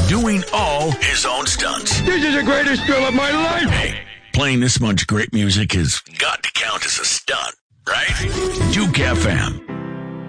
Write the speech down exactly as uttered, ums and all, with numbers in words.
doing all his own stunts. This is the greatest thrill of my life. Hey, playing this much great music has got to count as a stunt, right? Duke F M.